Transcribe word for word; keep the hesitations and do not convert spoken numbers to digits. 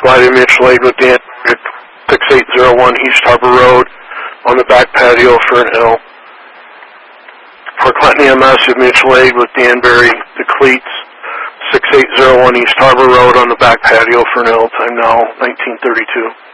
Gliding mutual aid with Dan six eight zero one East Harbor Road on the back patio for an L. For Clinton E M S, you have mutual aid with Danbury, the Cleats, six eight zero one East Harbor Road on the back patio for an L. Time now nineteen thirty-two.